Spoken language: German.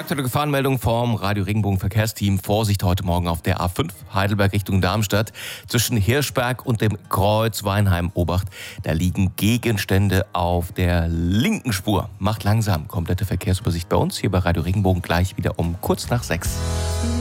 Aktuelle Gefahrenmeldung vom Radio Regenbogen Verkehrsteam. Vorsicht heute Morgen auf der A5 Heidelberg Richtung Darmstadt. Zwischen Hirschberg und dem Kreuz Weinheim Obacht. Da liegen Gegenstände auf der linken Spur. Macht langsam. Komplette Verkehrsübersicht bei uns hier bei Radio Regenbogen gleich wieder um kurz nach 6.